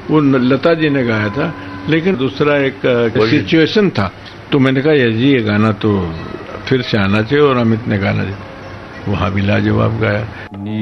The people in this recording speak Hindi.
वो लता जी ने गाया था, लेकिन दूसरा एक सिचुएशन था। तो मैंने कहा ये जी ये गाना तो फिर से आना चाहिए, और अमित ने गाना वहां भी लाजवाब गाया।